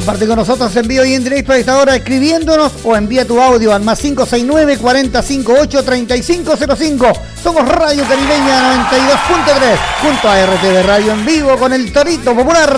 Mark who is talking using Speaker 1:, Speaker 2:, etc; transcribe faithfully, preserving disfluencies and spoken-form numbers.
Speaker 1: Comparte con nosotros en vivo y en directo a esta hora escribiéndonos o envía tu audio al más cinco seis nueve, cuarenta cincuenta y ocho, treinta y cinco cero cinco. Somos Radio Caribeña noventa y dos punto tres junto a R T V Radio en vivo con el Torito Popular.